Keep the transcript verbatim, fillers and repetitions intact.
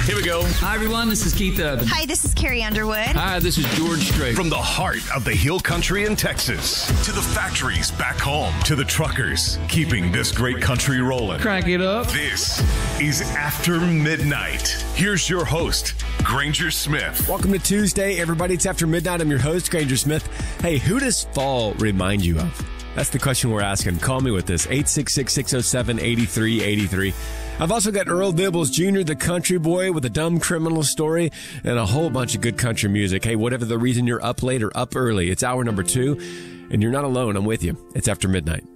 Here we go. Hi, everyone. This is Keith Urban. Hi, this is Carrie Underwood. Hi, this is George Strait. From the heart of the Hill Country in Texas to the factories back home to the truckers keeping this great country rolling. Crank it up. This is After Midnight. Here's your host, Granger Smith. Welcome to Tuesday, everybody. It's After Midnight. I'm your host, Granger Smith. Hey, who does fall remind you of? That's the question we're asking. Call me with this, eight six six, six oh seven, eight three eight three. I've also got Earl Dibbles Junior, the country boy with a dumb criminal story and a whole bunch of good country music. Hey, whatever the reason you're up late or up early, it's hour number two, and you're not alone. I'm with you. It's After Midnight.